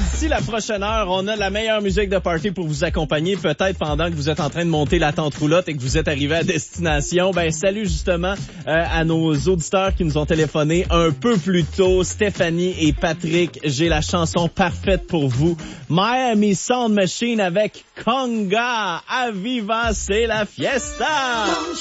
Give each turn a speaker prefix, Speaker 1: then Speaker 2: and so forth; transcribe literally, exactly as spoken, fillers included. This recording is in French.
Speaker 1: d'ici la prochaine heure, on a la meilleure musique de party pour vous accompagner, peut-être pendant que vous êtes en train de monter la tente roulotte et que vous êtes arrivé à destination. Ben, salut justement euh, à nos auditeurs qui nous ont téléphoné un peu plus tôt. Stéphanie et Patrick, j'ai la chanson parfaite pour vous. Miami Sound Machine avec Conga. Aviva, c'est la fiesta!